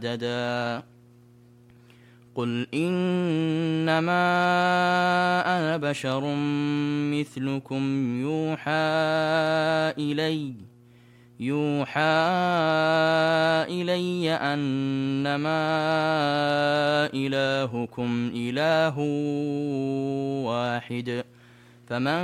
مددا قل إنما أنا بشر مثلكم يوحى إلي أنما إلهكم إله واحد فمن